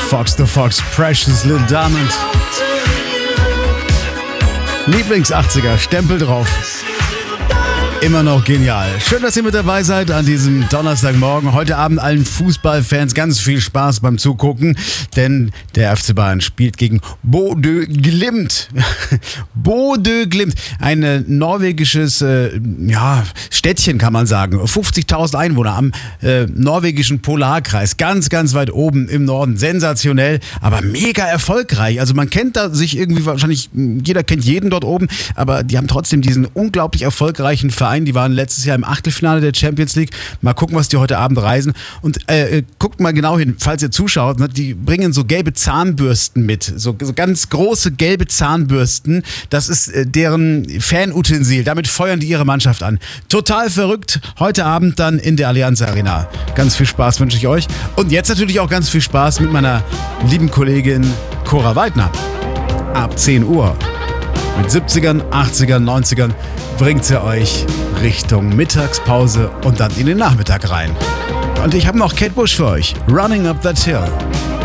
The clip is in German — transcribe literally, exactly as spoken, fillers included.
Fox the Fox, Precious Little Diamond. Lieblings-achtziger, Stempel drauf. Immer noch genial. Schön, dass ihr mit dabei seid an diesem Donnerstagmorgen. Heute Abend allen Fußballfans ganz viel Spaß beim Zugucken, denn der F C Bayern spielt gegen Bodø Glimt. Bodø Glimt, ein äh, norwegisches äh, ja, Städtchen kann man sagen. fünfzigtausend Einwohner am äh, norwegischen Polarkreis, ganz, ganz weit oben im Norden. Sensationell, aber mega erfolgreich. Also man kennt da sich irgendwie wahrscheinlich, jeder kennt jeden dort oben, aber die haben trotzdem diesen unglaublich erfolgreichen Verein. Die waren letztes Jahr im Achtelfinale der Champions League. Mal gucken, was die heute Abend reisen. Und äh, guckt mal genau hin, falls ihr zuschaut. Ne, die bringen so gelbe Zahnbürsten mit. So, so ganz große gelbe Zahnbürsten. Das ist äh, deren Fanutensil. Damit feuern die ihre Mannschaft an. Total verrückt. Heute Abend dann in der Allianz Arena. Ganz viel Spaß wünsche ich euch. Und jetzt natürlich auch ganz viel Spaß mit meiner lieben Kollegin Cora Weidner. Ab zehn Uhr. Mit siebzigern, achtzigern, neunzigern bringt sie euch Richtung Mittagspause und dann in den Nachmittag rein. Und ich habe noch Kate Bush für euch. Running Up That Hill.